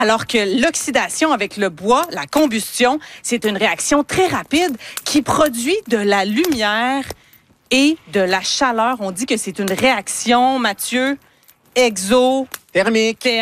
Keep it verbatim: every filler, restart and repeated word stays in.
Alors que l'oxydation avec le bois, la combustion, c'est une réaction très rapide qui produit de la lumière et de la chaleur. On dit que c'est une réaction, Mathieu, exothermique.